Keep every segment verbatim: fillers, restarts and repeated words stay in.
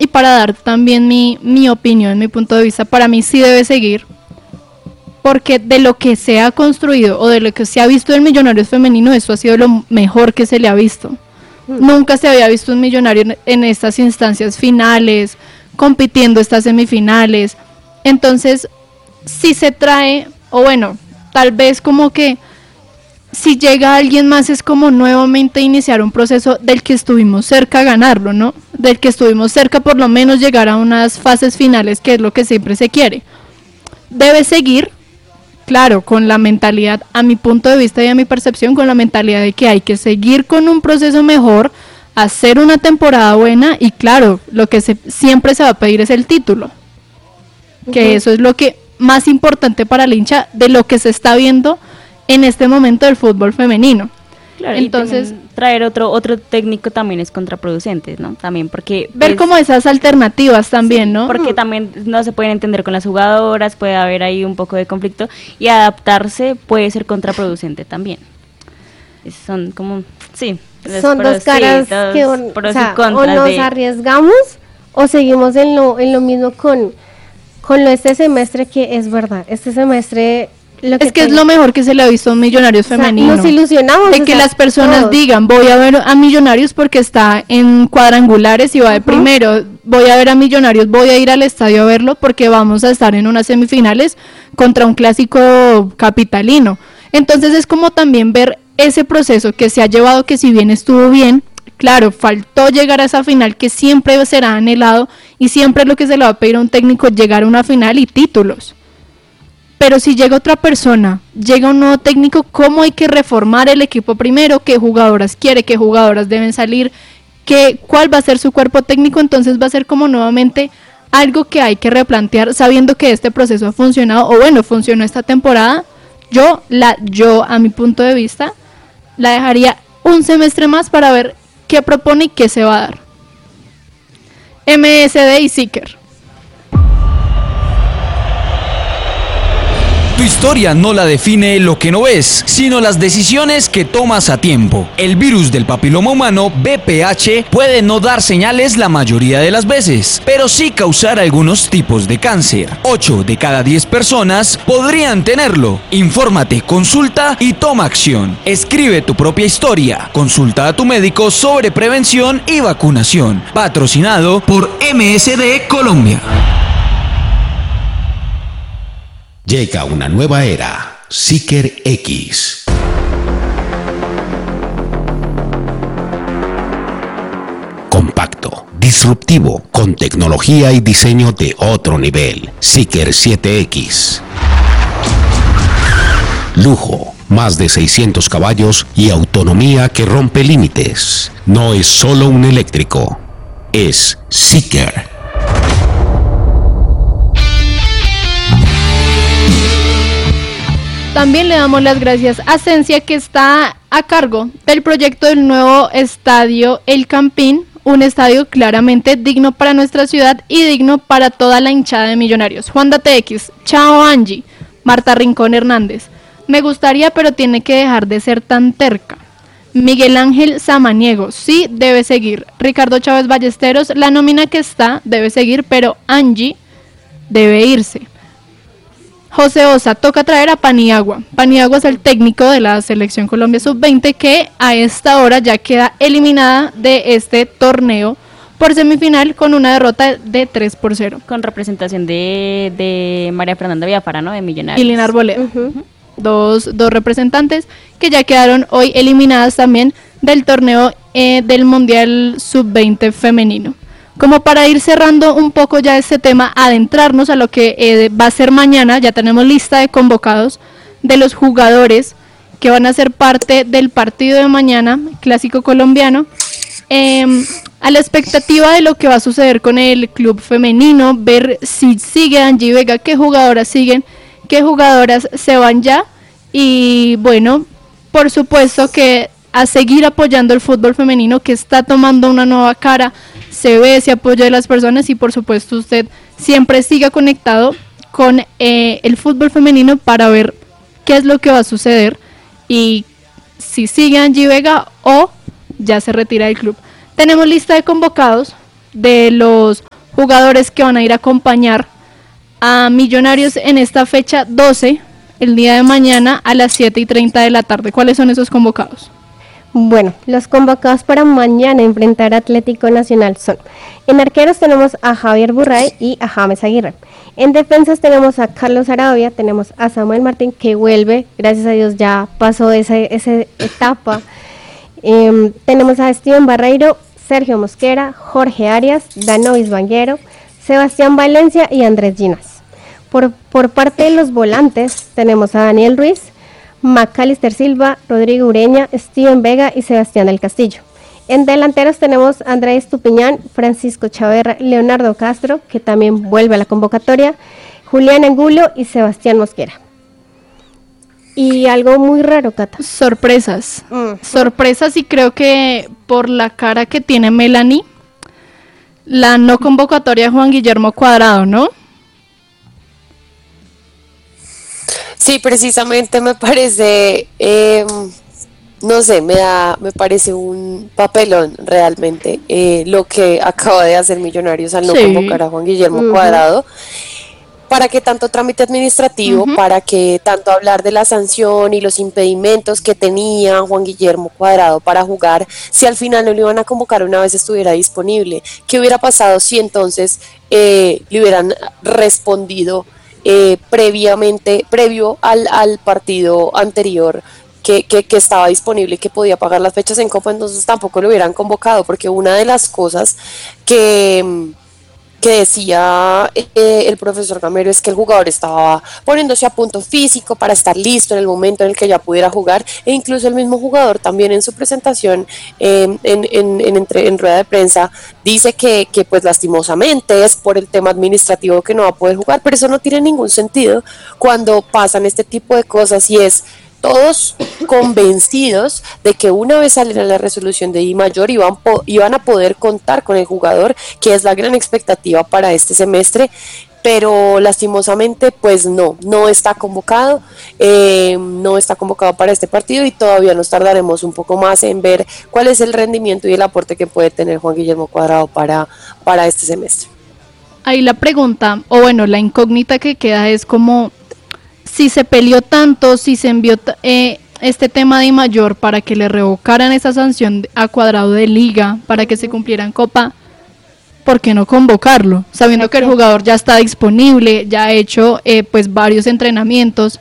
para dar también mi, mi opinión, mi punto de vista, para mí sí debe seguir, porque de lo que se ha construido o de lo que se ha visto en Millonarios femenino, eso ha sido lo mejor que se le ha visto. Mm. Nunca se había visto un Millonario en, en estas instancias finales, compitiendo estas semifinales. Entonces, si se trae, o bueno, tal vez como que si llega alguien más es como nuevamente iniciar un proceso del que estuvimos cerca a ganarlo, ¿no? Del que estuvimos cerca por lo menos llegar a unas fases finales, que es lo que siempre se quiere. Debe seguir, claro, con la mentalidad, a mi punto de vista y a mi percepción, con la mentalidad de que hay que seguir con un proceso mejor, hacer una temporada buena y claro, lo que se, siempre se va a pedir es el título. Que uh-huh. Eso es lo que más importante para el hincha de lo que se está viendo en este momento del fútbol femenino. Claro, entonces traer otro otro técnico también es contraproducente, ¿no? También porque ver pues, como esas alternativas también, sí, ¿no? Porque también no se pueden entender con las jugadoras, puede haber ahí un poco de conflicto y adaptarse puede ser contraproducente también. Son como sí, son dos caras sí, dos, que un, o, sea, o nos de... arriesgamos o seguimos en lo en lo mismo con con lo este semestre, que es verdad, este semestre lo que es que tengo. Es lo mejor que se le ha visto a Millonarios femenino. O sea, nos ilusionamos. De que sea, las personas todos. digan, voy a ver a Millonarios porque está en cuadrangulares y va de uh-huh. primero, voy a ver a Millonarios, voy a ir al estadio a verlo porque vamos a estar en unas semifinales contra un clásico capitalino. Entonces es como también ver ese proceso que se ha llevado, que si bien estuvo bien, claro, faltó llegar a esa final que siempre será anhelado y siempre es lo que se le va a pedir a un técnico, llegar a una final y títulos. Pero si llega otra persona, llega un nuevo técnico, ¿cómo hay que reformar el equipo primero? ¿Qué jugadoras quiere? ¿Qué jugadoras deben salir? ¿Qué, ¿Cuál va a ser su cuerpo técnico? Entonces va a ser como nuevamente algo que hay que replantear, sabiendo que este proceso ha funcionado, o bueno, funcionó esta temporada. Yo, la, yo a mi punto de vista, la dejaría un semestre más para ver qué propone y qué se va a dar. M S D y Seeker. Tu historia no la define lo que no ves, sino las decisiones que tomas a tiempo. El virus del papiloma humano, V P H, puede no dar señales la mayoría de las veces, pero sí causar algunos tipos de cáncer. ocho de cada diez personas podrían tenerlo. Infórmate, consulta y toma acción. Escribe tu propia historia. Consulta a tu médico sobre prevención y vacunación. Patrocinado por M S D Colombia. Llega una nueva era, Seeker X. Compacto, disruptivo, con tecnología y diseño de otro nivel. Seeker siete X. Lujo, más de seiscientos caballos y autonomía que rompe límites. No es solo un eléctrico, es Seeker. También le damos las gracias a Sensia, que está a cargo del proyecto del nuevo estadio El Campín, un estadio claramente digno para nuestra ciudad y digno para toda la hinchada de Millonarios. Juan T X, Chao Angie, Marta Rincón Hernández. Me gustaría, pero tiene que dejar de ser tan terca. Miguel Ángel Samaniego, sí, debe seguir. Ricardo Chávez Ballesteros, la nómina que está debe seguir, pero Angie debe irse. José Osa, toca traer a Paniagua. Paniagua es el técnico de la Selección Colombia sub veinte, que a esta hora ya queda eliminada de este torneo por semifinal con una derrota de tres por cero. Con representación de, de María Fernanda Villafara, ¿no? De Millonarios. Y Lina Arboleda. Uh-huh. Uh-huh. Dos, dos representantes que ya quedaron hoy eliminadas también del torneo eh, del Mundial sub veinte femenino. Como para ir cerrando un poco ya este tema, adentrarnos a lo que eh, va a ser mañana, ya tenemos lista de convocados de los jugadores que van a ser parte del partido de mañana, clásico colombiano, eh, a la expectativa de lo que va a suceder con el club femenino, ver si sigue Angie Vega, qué jugadoras siguen, qué jugadoras se van ya, y bueno, por supuesto que a seguir apoyando el fútbol femenino, que está tomando una nueva cara, se ve ese apoyo de las personas, y por supuesto usted siempre siga conectado con eh, el fútbol femenino para ver qué es lo que va a suceder y si sigue Angie Vega o ya se retira del club. Tenemos lista de convocados de los jugadores que van a ir a acompañar a Millonarios en esta fecha doce, el día de mañana a las siete y treinta de la tarde. ¿Cuáles son esos convocados? Bueno, los convocados para mañana enfrentar a Atlético Nacional son: en arqueros tenemos a Javier Burray y a James Aguirre. En defensas tenemos a Carlos Arabia, tenemos a Samuel Martín, que vuelve, gracias a Dios ya pasó esa, esa etapa. Eh, tenemos a Steven Barreiro, Sergio Mosquera, Jorge Arias, Danovis Banguero, Sebastián Valencia y Andrés Ginas. Por, por parte de los volantes tenemos a Daniel Ruiz, Macalister Silva, Rodrigo Ureña, Steven Vega y Sebastián del Castillo. En delanteros tenemos a Andrés Estupiñán, Francisco Chaverra, Leonardo Castro, que también vuelve a la convocatoria, Julián Angulo y Sebastián Mosquera. Y algo muy raro, Cata. Sorpresas. Mm. Sorpresas, y creo que por la cara que tiene Melanie, la no convocatoria de Juan Guillermo Cuadrado, ¿no? Sí, precisamente me parece... Eh, No sé, me da, me parece un papelón realmente eh, lo que acaba de hacer Millonarios al no sí. convocar a Juan Guillermo uh-huh. Cuadrado. ¿Para qué tanto trámite administrativo? Uh-huh. ¿Para qué tanto hablar de la sanción y los impedimentos que tenía Juan Guillermo Cuadrado para jugar si al final no lo iban a convocar una vez estuviera disponible? ¿Qué hubiera pasado si entonces eh, le hubieran respondido eh, previamente, previo al, al partido anterior? Que, que, que estaba disponible y que podía pagar las fechas en Copa, entonces tampoco lo hubieran convocado, porque una de las cosas que, que decía eh, el profesor Gamero es que el jugador estaba poniéndose a punto físico para estar listo en el momento en el que ya pudiera jugar, e incluso el mismo jugador también en su presentación eh, en, en, en, entre, en rueda de prensa dice que, que pues lastimosamente es por el tema administrativo que no va a poder jugar, pero eso no tiene ningún sentido cuando pasan este tipo de cosas, y es todos convencidos de que una vez saliera la resolución de I Mayor iban, po- iban a poder contar con el jugador, que es la gran expectativa para este semestre, pero lastimosamente pues no, no está convocado, eh, no está convocado para este partido, y todavía nos tardaremos un poco más en ver cuál es el rendimiento y el aporte que puede tener Juan Guillermo Cuadrado para, para este semestre. Ahí la pregunta, o bueno, la incógnita que queda es como... si se peleó tanto, si se envió eh, este tema de I Mayor para que le revocaran esa sanción a Cuadrado de liga, para que se cumpliera en Copa, ¿por qué no convocarlo? Sabiendo que el jugador ya está disponible, ya ha hecho eh, pues varios entrenamientos.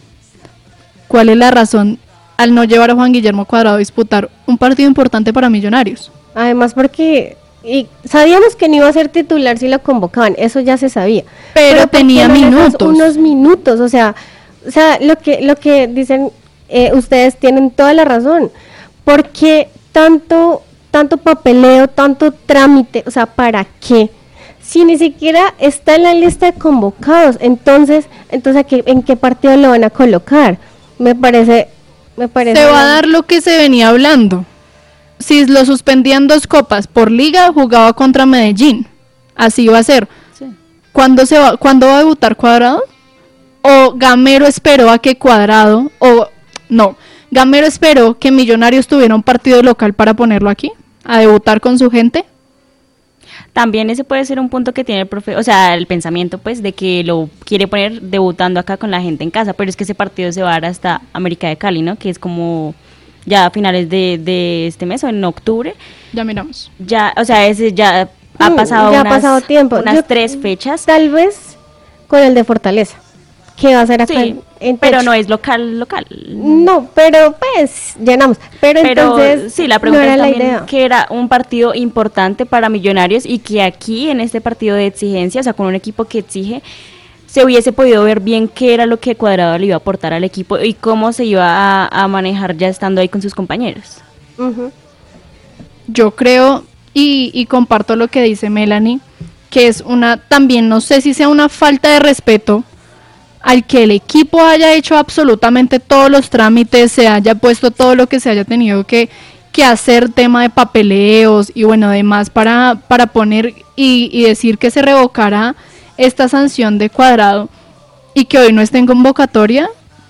¿Cuál es la razón al no llevar a Juan Guillermo Cuadrado a disputar un partido importante para Millonarios? Además porque... y sabíamos que no iba a ser titular si lo convocaban, eso ya se sabía. Pero, pero tenía minutos. Unos minutos, o sea, o sea, lo que lo que dicen eh, ustedes tienen toda la razón. Porque tanto tanto papeleo, tanto trámite, o sea, ¿para qué? Si ni siquiera está en la lista de convocados, entonces, entonces ¿a qué, ¿en qué partido lo van a colocar? Me parece, me parece. Se va a dar lo que se venía hablando. Si lo suspendían dos copas por liga, jugaba contra Medellín. Así va a ser. Sí. ¿Cuándo se va, ¿cuándo va a debutar Cuadrado? ¿O Gamero esperó a que Cuadrado, o no, Gamero esperó que Millonarios tuviera un partido local para ponerlo aquí, a debutar con su gente? También ese puede ser un punto que tiene el profe, o sea, el pensamiento pues de que lo quiere poner debutando acá con la gente en casa, pero es que ese partido se va a dar hasta América de Cali, ¿no? Que es como... ya a finales de, de este mes o en octubre. Ya miramos. Ya, o sea, ese ya ha pasado, ya unas, ha pasado tiempo. unas Yo, tres fechas. Tal vez con el de Fortaleza, que va a ser acá sí, en, en pero no es local, local. No, pero pues llenamos. Pero, pero entonces sí, la pregunta no es también la que era un partido importante para Millonarios y que aquí en este partido de exigencia, o sea, con un equipo que exige, se hubiese podido ver bien qué era lo que Cuadrado le iba a aportar al equipo y cómo se iba a, a manejar ya estando ahí con sus compañeros. Uh-huh. Yo creo, y, y comparto lo que dice Melanie, que es una, también no sé si sea una falta de respeto al que el equipo haya hecho absolutamente todos los trámites, se haya puesto todo lo que se haya tenido que, que hacer, tema de papeleos y bueno, demás para, para poner y, y decir que se revocara esta sanción de Cuadrado y que hoy no esté en convocatoria.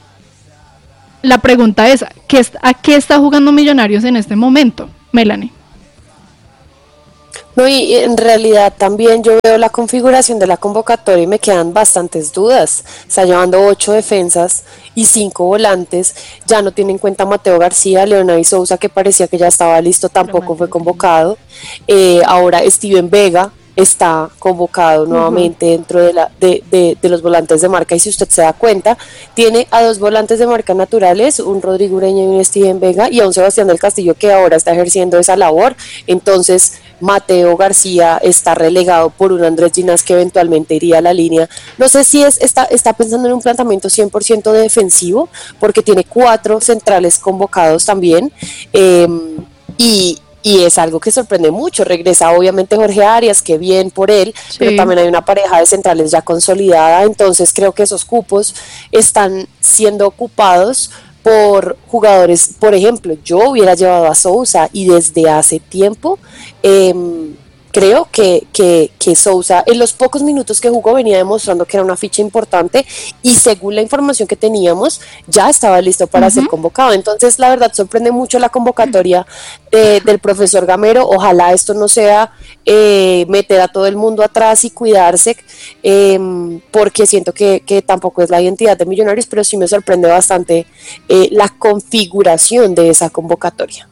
La pregunta es, ¿qué, ¿a qué está jugando Millonarios en este momento, Melanie? No, y en realidad también yo veo la configuración de la convocatoria y me quedan bastantes dudas. Está llevando ocho defensas y cinco volantes. Ya no tiene en cuenta a Mateo García, Leonay Sousa, que parecía que ya estaba listo, tampoco fue convocado. Eh, ahora Steven Vega está convocado nuevamente uh-huh. dentro de, la, de, de, de los volantes de marca, y si usted se da cuenta, tiene a dos volantes de marca naturales, un Rodrigo Ureña y un Steven Vega, y a un Sebastián del Castillo que ahora está ejerciendo esa labor. Entonces Mateo García está relegado por un Andrés Ginás que eventualmente iría a la línea. No sé si es está, está pensando en un planteamiento cien por ciento defensivo, porque tiene cuatro centrales convocados también, eh, y Y es algo que sorprende mucho. Regresa obviamente Jorge Arias, que bien por él, sí. pero también hay una pareja de centrales ya consolidada, entonces creo que esos cupos están siendo ocupados por jugadores. Por ejemplo, yo hubiera llevado a Sousa, y desde hace tiempo eh, creo que, que, que Sousa en los pocos minutos que jugó venía demostrando que era una ficha importante, y según la información que teníamos ya estaba listo para uh-huh. ser convocado. Entonces la verdad sorprende mucho la convocatoria de, del profesor Gamero. Ojalá esto no sea eh, meter a todo el mundo atrás y cuidarse, eh, porque siento que, que tampoco es la identidad de Millonarios, pero sí me sorprende bastante eh, la configuración de esa convocatoria.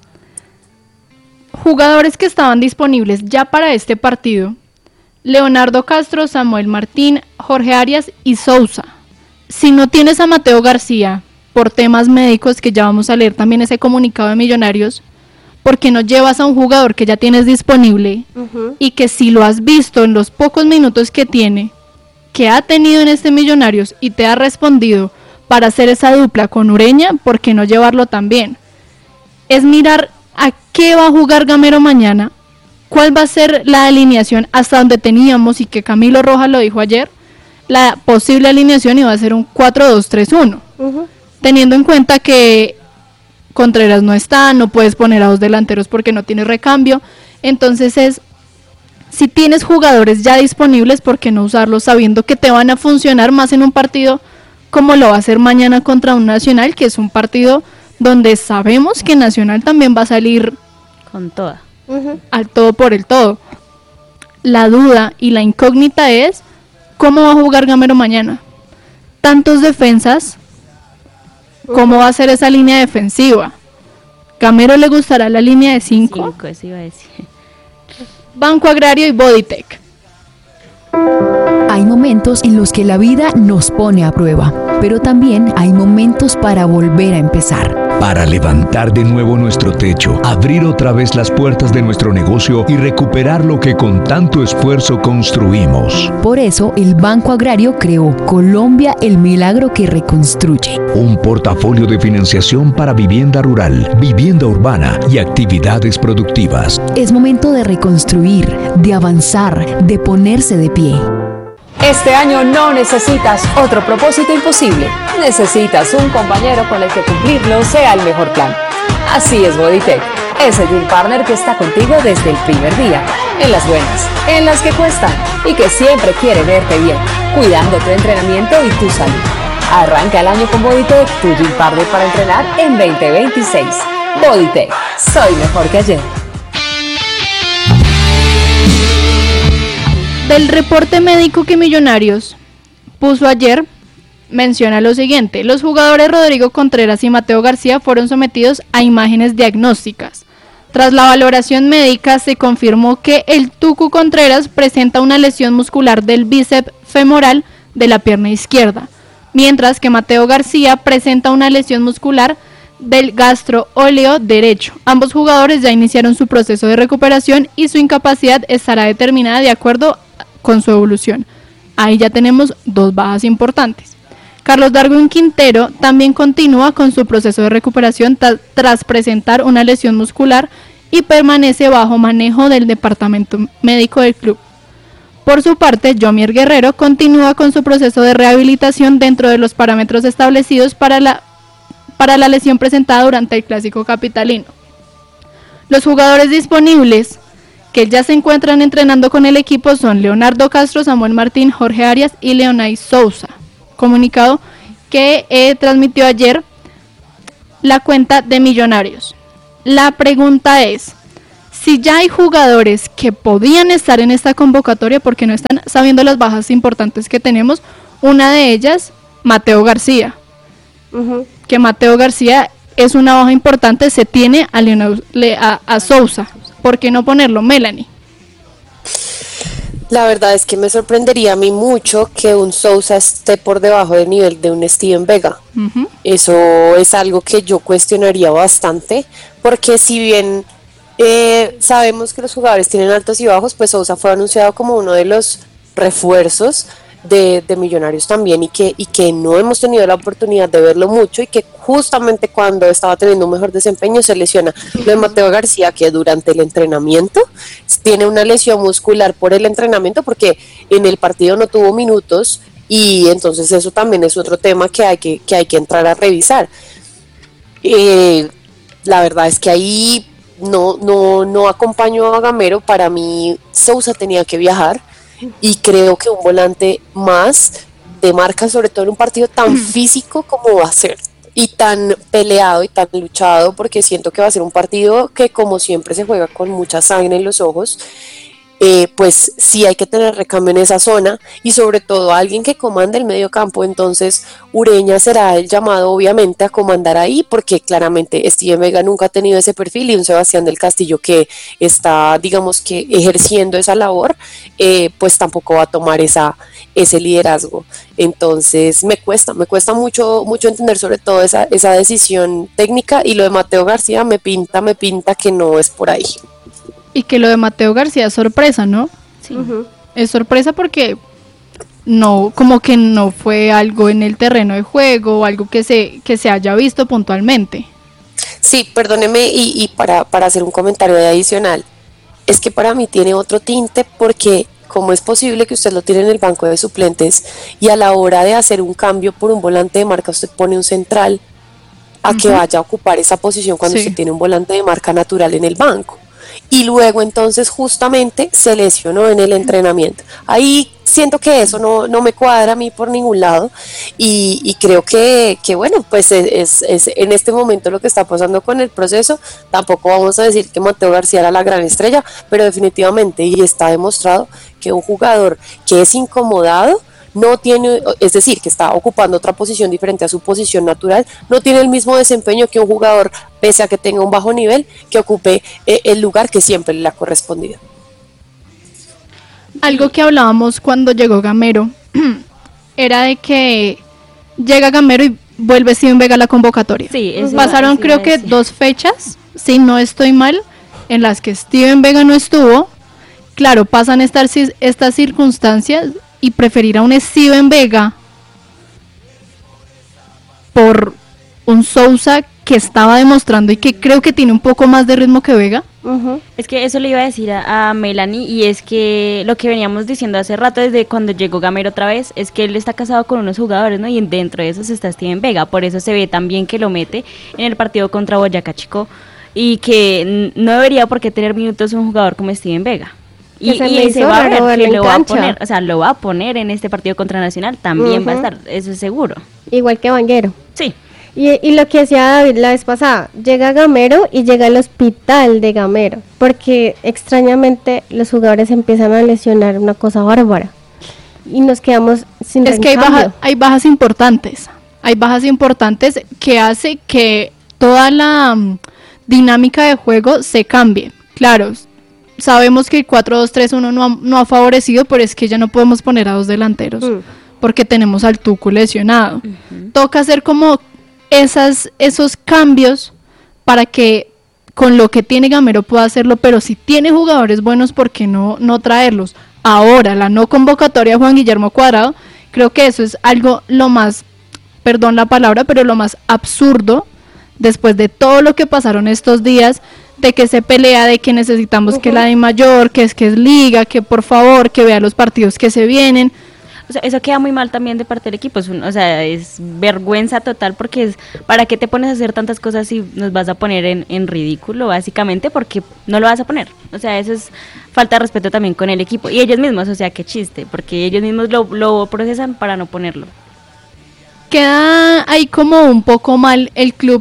Jugadores que estaban disponibles ya para este partido: Leonardo Castro, Samuel Martín, Jorge Arias y Sousa. Si no tienes a Mateo García por temas médicos, que ya vamos a leer también ese comunicado de Millonarios, ¿por qué no llevas a un jugador que ya tienes disponible uh-huh. y que si lo has visto en los pocos minutos que tiene, que ha tenido en este Millonarios y te ha respondido para hacer esa dupla con Ureña? ¿Por qué no llevarlo también? Es mirar a qué va a jugar Gamero mañana, cuál va a ser la alineación, hasta donde teníamos, y que Camilo Rojas lo dijo ayer, la posible alineación iba a ser un cuatro dos tres uno, uh-huh. teniendo en cuenta que Contreras no está, no puedes poner a dos delanteros porque no tienes recambio. Entonces es, si tienes jugadores ya disponibles, ¿por qué no usarlos sabiendo que te van a funcionar más en un partido como lo va a hacer mañana contra un Nacional, que es un partido donde sabemos que Nacional también va a salir con toda, uh-huh. al todo por el todo? La duda y la incógnita es ¿cómo va a jugar Gamero mañana? Tantos defensas, ¿cómo uh-huh. va a ser esa línea defensiva? ¿Gamero le gustará la línea de cinco? Cinco, eso iba a decir. Banco Agrario y Bodytech. Hay momentos en los que la vida nos pone a prueba, pero también hay momentos para volver a empezar. Para levantar de nuevo nuestro techo, abrir otra vez las puertas de nuestro negocio y recuperar lo que con tanto esfuerzo construimos. Por eso, el Banco Agrario creó Colombia, el milagro que reconstruye. Un portafolio de financiación para vivienda rural, vivienda urbana y actividades productivas. Es momento de reconstruir, de avanzar, de ponerse de pie. Este año no necesitas otro propósito imposible. Necesitas un compañero con el que cumplirlo sea el mejor plan. Así es Bodytech, ese Dream Partner que está contigo desde el primer día, en las buenas, en las que cuestan, y que siempre quiere verte bien, cuidando tu entrenamiento y tu salud. Arranca el año con Bodytech, tu Dream Partner para entrenar en veinte veintiséis. Bodytech, soy mejor que ayer. Del reporte médico que Millonarios puso ayer, menciona lo siguiente: los jugadores Rodrigo Contreras y Mateo García fueron sometidos a imágenes diagnósticas. Tras la valoración médica se confirmó que el Tucu Contreras presenta una lesión muscular del bíceps femoral de la pierna izquierda, mientras que Mateo García presenta una lesión muscular del gastroóleo derecho. Ambos jugadores ya iniciaron su proceso de recuperación y su incapacidad estará determinada de acuerdo con su evolución. Ahí ya tenemos dos bajas importantes. Carlos Darwin Quintero también continúa con su proceso de recuperación t- tras presentar una lesión muscular y permanece bajo manejo del departamento médico del club. Por su parte, Yomier Guerrero continúa con su proceso de rehabilitación dentro de los parámetros establecidos para la, para la lesión presentada durante el Clásico Capitalino. Los jugadores disponibles que ya se encuentran entrenando con el equipo son Leonardo Castro, Samuel Martín, Jorge Arias y Leonay Sousa. Comunicado que eh, transmitió ayer la cuenta de Millonarios. La pregunta es, si ya hay jugadores que podían estar en esta convocatoria porque no están sabiendo las bajas importantes que tenemos, una de ellas, Mateo García. Uh-huh. Que Mateo García es una baja importante, se tiene a, Leonel, a, a Sousa. ¿Por qué no ponerlo, Melanie? La verdad es que me sorprendería a mí mucho que un Sousa esté por debajo del nivel de un Steven Vega. Uh-huh. Eso es algo que yo cuestionaría bastante, porque si bien eh, sabemos que los jugadores tienen altos y bajos, pues Sousa fue anunciado como uno de los refuerzos de, de Millonarios también, y que, y que no hemos tenido la oportunidad de verlo mucho, y que justamente cuando estaba teniendo un mejor desempeño se lesiona. Lo de Mateo García, que durante el entrenamiento tiene una lesión muscular por el entrenamiento, porque en el partido no tuvo minutos, y entonces eso también es otro tema que hay que, que, hay que entrar a revisar. Eh, la verdad es que ahí no, no, no acompañó a Gamero. Para mí Sousa tenía que viajar, y creo que un volante más de marca, sobre todo en un partido tan físico como va a ser, y tan peleado y tan luchado, porque siento que va a ser un partido que, como siempre, se juega con mucha sangre en los ojos. Eh, pues sí hay que tener recambio en esa zona, y sobre todo alguien que comande el medio campo. Entonces Ureña será el llamado, obviamente, a comandar ahí, porque claramente Steven Vega nunca ha tenido ese perfil, y un Sebastián del Castillo que está, digamos que ejerciendo esa labor, eh, pues tampoco va a tomar esa, ese liderazgo. Entonces me cuesta, me cuesta mucho, mucho entender sobre todo esa, esa decisión técnica, y lo de Mateo García me pinta, me pinta que no es por ahí. Y que lo de Mateo García es sorpresa, ¿no? Sí. Uh-huh. Es sorpresa porque no, como que no fue algo en el terreno de juego, o algo que se, que se haya visto puntualmente. Sí, perdóneme, y, y para, para hacer un comentario adicional, es que para mí tiene otro tinte, porque ¿cómo es posible que usted lo tiene en el banco de suplentes, y a la hora de hacer un cambio por un volante de marca usted pone un central a uh-huh. que vaya a ocupar esa posición cuando sí. usted tiene un volante de marca natural en el banco? Y luego entonces justamente se lesionó en el entrenamiento. Ahí siento que eso no, no me cuadra a mí por ningún lado, y, y creo que, que bueno, pues es, es, es en este momento lo que está pasando con el proceso. Tampoco vamos a decir que Mateo García era la gran estrella, pero definitivamente, y está demostrado, que un jugador que es incomodado no tiene, es decir, que está ocupando otra posición diferente a su posición natural, no tiene el mismo desempeño que un jugador, pese a que tenga un bajo nivel, que ocupe eh, el lugar que siempre le ha correspondido. Algo que hablábamos cuando llegó Gamero era de que llega Gamero y vuelve Steven Vega a la convocatoria. Sí, pasaron creo que dos fechas, si no estoy mal, en las que Steven Vega no estuvo. Claro, pasan estas, estas circunstancias, y preferir a un Steven Vega por un Sousa que estaba demostrando y que creo que tiene un poco más de ritmo que Vega. Uh-huh. Es que eso le iba a decir a, a Melanie, y es que lo que veníamos diciendo hace rato desde cuando llegó Gamero otra vez, es que él está casado con unos jugadores, ¿no? Y dentro de esos está Steven Vega, por eso se ve tan bien que lo mete en el partido contra Boyacá Chico, y que no debería por qué tener minutos un jugador como Steven Vega. Y, y ese va a ver que lo va a poner, o sea, lo va a poner en este partido contra Nacional, también uh-huh. va a estar, eso es seguro. Igual que Vanguero. Sí. Y, y lo que decía David la vez pasada, llega Gamero y llega al hospital de Gamero, porque extrañamente los jugadores empiezan a lesionar, una cosa bárbara, y nos quedamos sin Es que hay, baja, hay bajas importantes, hay bajas importantes que hace que toda la um, dinámica de juego se cambie. Claro, sabemos que el cuatro dos tres uno no ha, no ha favorecido, pero es que ya no podemos poner a dos delanteros mm. porque tenemos al Tucu lesionado. Uh-huh. Toca hacer como esas, esos cambios para que con lo que tiene Gamero pueda hacerlo, pero si tiene jugadores buenos, ¿por qué no, no traerlos? Ahora, la no convocatoria de Juan Guillermo Cuadrado, creo que eso es algo lo más, perdón la palabra, pero lo más absurdo después de todo lo que pasaron estos días, de que se pelea, de que necesitamos uh-huh. que la de mayor, que es que es liga, que por favor, que vea los partidos que se vienen. O sea, eso queda muy mal también de parte del equipo, es un, o sea, es vergüenza total, porque es, ¿para qué te pones a hacer tantas cosas si nos vas a poner en, en ridículo, básicamente? Porque no lo vas a poner, o sea, eso es falta de respeto también con el equipo, y ellos mismos, o sea, qué chiste, porque ellos mismos lo, lo procesan para no ponerlo. Queda ahí como un poco mal el club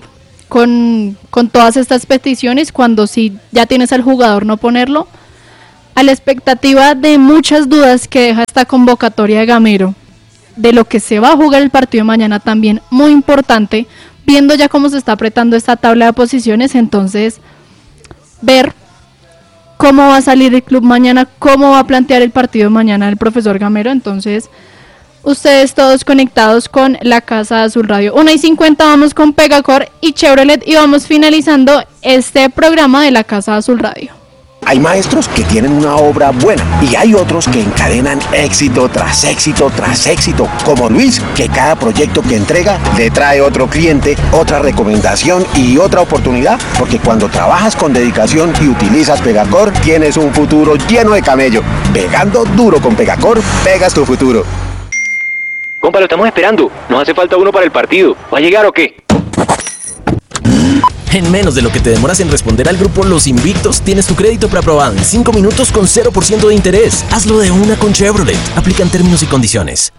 con, con todas estas peticiones, cuando si ya tienes al jugador no ponerlo, a la expectativa de muchas dudas que deja esta convocatoria de Gamero, de lo que se va a jugar el partido de mañana también, muy importante, viendo ya cómo se está apretando esta tabla de posiciones, entonces ver cómo va a salir el club mañana, cómo va a plantear el partido de mañana el profesor Gamero. Entonces, ustedes todos conectados con la Casa Azul Radio. una y cincuenta vamos con Pegacor y Chevrolet y vamos finalizando este programa de la Casa Azul Radio. Hay maestros que tienen una obra buena y hay otros que encadenan éxito tras éxito tras éxito, como Luis, que cada proyecto que entrega le trae otro cliente, otra recomendación y otra oportunidad, porque cuando trabajas con dedicación y utilizas Pegacor, tienes un futuro lleno de camello. Pegando duro con Pegacor, pegas tu futuro. Compa, lo estamos esperando. Nos hace falta uno para el partido. ¿Va a llegar o qué? En menos de lo que te demoras en responder al grupo Los Invictos, tienes tu crédito preaprobado en cinco minutos con cero por ciento de interés. Hazlo de una con Chevrolet. Aplican términos y condiciones.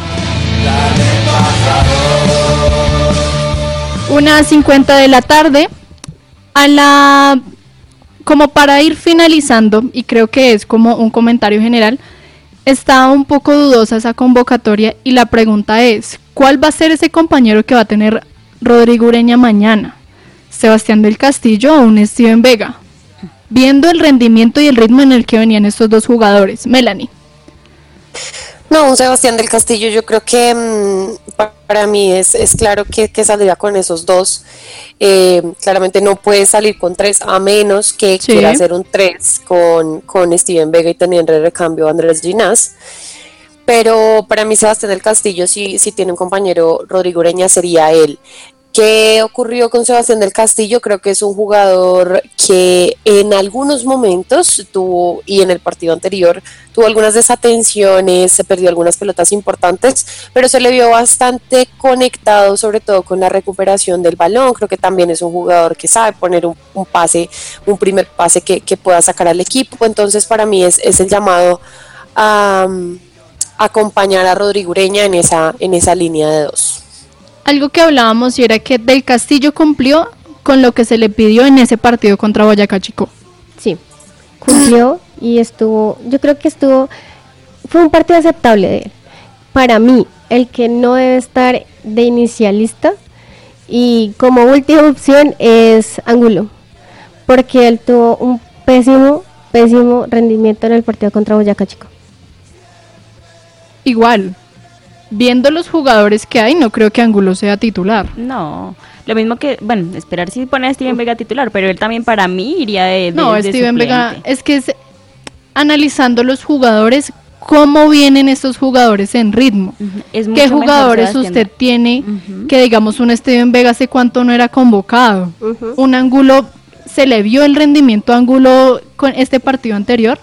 una cincuenta de la tarde. A la... Como para ir finalizando, y creo que es como un comentario general, está un poco dudosa esa convocatoria y la pregunta es, ¿cuál va a ser ese compañero que va a tener Rodrigo Ureña mañana? ¿Sebastián del Castillo o un Steven Vega? Viendo el rendimiento y el ritmo en el que venían estos dos jugadores. Melanie. No, un Sebastián del Castillo, yo creo que mmm, para mí es, es claro que, que saldría con esos dos. Eh, claramente no puede salir con tres, a menos que sí. quiera hacer un tres con, con Steven Vega y tener el recambio a Andrés Ginás. Pero para mí Sebastián del Castillo, si, si tiene un compañero Rodrigo Ureña, sería él. ¿Qué ocurrió con Sebastián del Castillo? Creo que es un jugador que en algunos momentos tuvo, y en el partido anterior, tuvo algunas desatenciones, se perdió algunas pelotas importantes, pero se le vio bastante conectado, sobre todo con la recuperación del balón. Creo que también es un jugador que sabe poner un, un pase, un primer pase que, que pueda sacar al equipo. Entonces para mí es, es el llamado a um, acompañar a Rodrigo Ureña en esa, en esa línea de dos. Algo que hablábamos y era que Del Castillo cumplió con lo que se le pidió en ese partido contra Boyacá Chico. Sí, cumplió y estuvo, yo creo que estuvo, fue un partido aceptable de él. Para mí, el que no debe estar de inicialista y como última opción es Angulo, porque él tuvo un pésimo, pésimo rendimiento en el partido contra Boyacá Chico. Igual. Viendo los jugadores que hay, no creo que Angulo sea titular. No, lo mismo que, bueno, esperar si pone a Steven Vega titular, pero él también para mí iría de, de No, de Steven suplente. Vega, es que es, analizando los jugadores, cómo vienen estos jugadores en ritmo. Uh-huh. Es ¿Qué jugadores usted tiene? Uh-huh. Que digamos un Steven Vega hace cuánto no era convocado. Uh-huh. Un Angulo, ¿se le vio el rendimiento a Angulo con este partido anterior?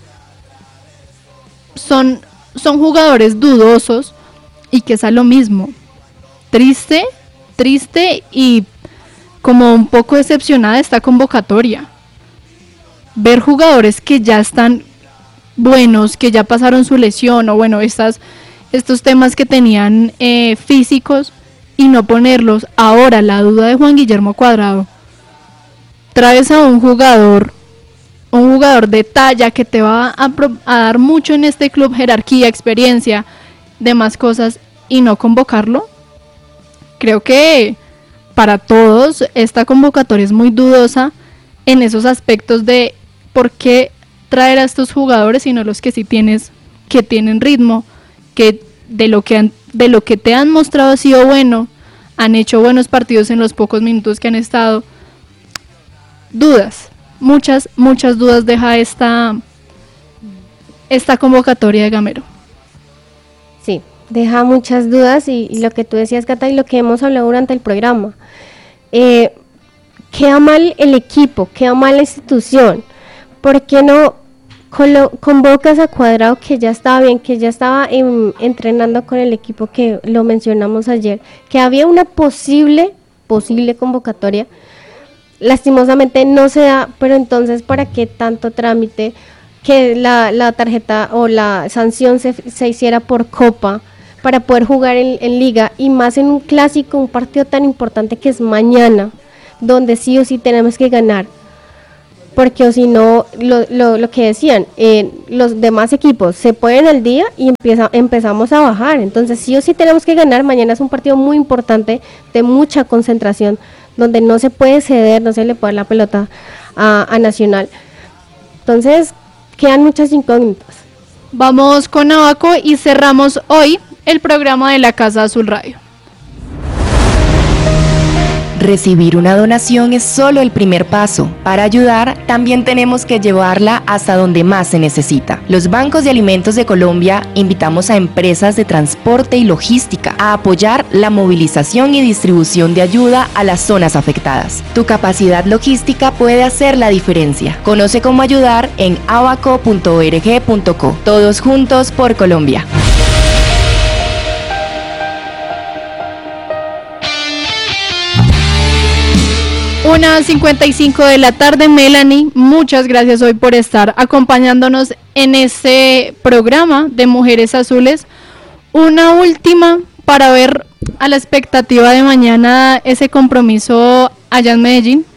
Son, son jugadores dudosos. Y que es a lo mismo, triste, triste y como un poco decepcionada esta convocatoria. Ver jugadores que ya están buenos, que ya pasaron su lesión o bueno, estas, estos temas que tenían eh, físicos y no ponerlos. Ahora la duda de Juan Guillermo Cuadrado, traes a un jugador, un jugador de talla que te va a, a dar mucho en este club, jerarquía, experiencia, demás cosas y no convocarlo. Creo que para todos esta convocatoria es muy dudosa en esos aspectos de por qué traer a estos jugadores y no los que sí tienes, que tienen ritmo, que de lo que han, de lo que te han mostrado ha sido bueno, han hecho buenos partidos en los pocos minutos que han estado. Dudas, muchas, muchas dudas deja esta esta convocatoria de Gamero. Sí, deja muchas dudas y, y lo que tú decías, Cata, y lo que hemos hablado durante el programa. Eh, queda mal el equipo, queda mal la institución. ¿Por qué no colo- convocas a Cuadrado, que ya estaba bien, que ya estaba en, entrenando con el equipo, que lo mencionamos ayer, que había una posible, posible convocatoria? Lastimosamente no se da, pero entonces ¿para qué tanto trámite? Que la, la tarjeta o la sanción se, se hiciera por copa para poder jugar en, en liga y más en un clásico, un partido tan importante que es mañana. donde sí o sí tenemos que ganar. Porque o si no, lo, lo, lo que decían, eh, los demás equipos se ponen al día y empieza, empezamos a bajar. Entonces sí o sí tenemos que ganar. Mañana es un partido muy importante, de mucha concentración, donde no se puede ceder, no se le puede dar la pelota a, a Nacional. Entonces quedan muchas incógnitas. Vamos con Abaco y cerramos hoy el programa de la Casa Azul Radio. Recibir una donación es solo el primer paso. Para ayudar, también tenemos que llevarla hasta donde más se necesita. Los bancos de alimentos de Colombia invitamos a empresas de transporte y logística a apoyar la movilización y distribución de ayuda a las zonas afectadas. Tu capacidad logística puede hacer la diferencia. Conoce cómo ayudar en abaco punto org punto co. Todos juntos por Colombia. una cincuenta y cinco de la tarde, Melanie, muchas gracias hoy por estar acompañándonos en este programa de Mujeres Azules. Una última para ver a la expectativa de mañana ese compromiso allá en Medellín.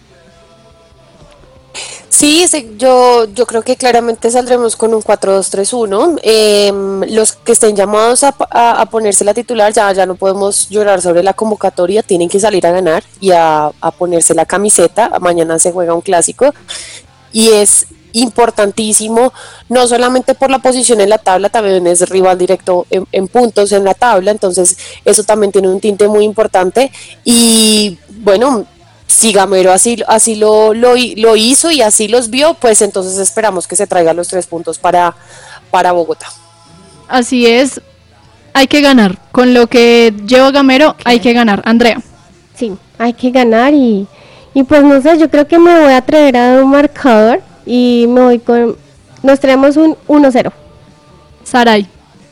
Sí, yo, yo creo que claramente saldremos con un cuatro dos tres uno. Eh, los que estén llamados a, a, a ponerse la titular, ya, ya no podemos llorar sobre la convocatoria, tienen que salir a ganar y a, a ponerse la camiseta. Mañana se juega un clásico y es importantísimo, no solamente por la posición en la tabla, también es rival directo en, en puntos en la tabla, entonces eso también tiene un tinte muy importante. Y bueno, si Gamero así, así lo, lo, lo hizo y así los vio, pues entonces esperamos que se traigan los tres puntos para, para Bogotá. Así es, hay que ganar. Con lo que lleva Gamero, hay que ganar. Andrea. Sí, hay que ganar y, y pues no sé, yo creo que me voy a atrever a dar un marcador y me voy con, nos traemos un uno cero. Saray.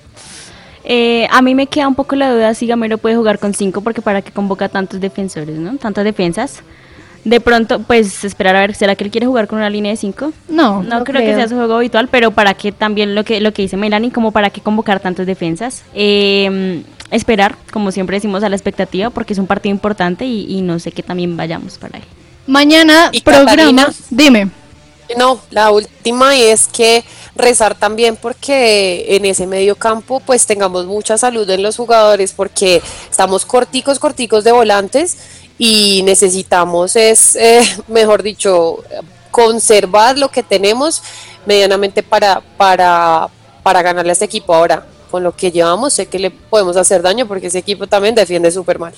Eh, a mí me queda un poco la duda si Gamero puede jugar con cinco, porque para qué convoca tantos defensores, ¿no? Tantas defensas. De pronto, pues esperar a ver, ¿será que él quiere jugar con una línea de cinco? No, no, no creo, creo que sea su juego habitual, pero para qué también lo que lo que dice Melanie, como para qué convocar tantas defensas. Eh, esperar, como siempre decimos, a la expectativa, porque es un partido importante y, y no sé qué también vayamos para él. Mañana programa, Catalina, dime. No, la última es que rezar también porque en ese medio campo pues tengamos mucha salud en los jugadores, porque estamos corticos, corticos de volantes y necesitamos es, eh, mejor dicho, conservar lo que tenemos medianamente para, para, para ganarle a este equipo. Ahora, con lo que llevamos, sé que le podemos hacer daño porque ese equipo también defiende súper mal.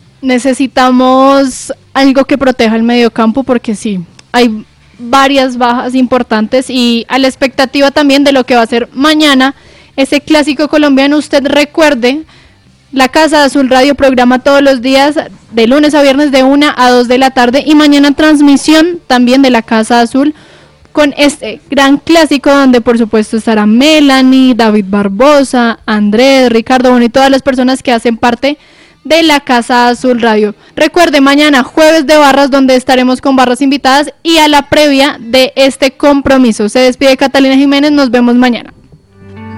Necesitamos algo que proteja el medio campo porque sí, hay varias bajas importantes y a la expectativa también de lo que va a ser mañana ese clásico colombiano. Usted recuerde, la Casa Azul Radio programa todos los días de lunes a viernes de una a dos de la tarde y mañana transmisión también de la Casa Azul con este gran clásico donde por supuesto estará Melanie, David Barbosa, Andrés, Ricardo Bueno y todas las personas que hacen parte de la Casa Azul Radio. Recuerde, mañana jueves de barras donde estaremos con barras invitadas y a la previa de este compromiso. Se despide Catalina Jiménez, nos vemos mañana.